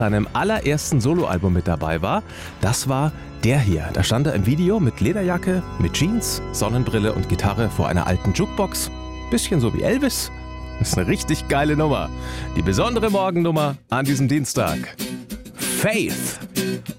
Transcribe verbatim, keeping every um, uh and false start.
seinem allerersten Soloalbum mit dabei war, das war der hier. Da stand er im Video mit Lederjacke, mit Jeans, Sonnenbrille und Gitarre vor einer alten Jukebox. Bisschen so wie Elvis. Das ist eine richtig geile Nummer. Die besondere Morgennummer an diesem Dienstag. Faith.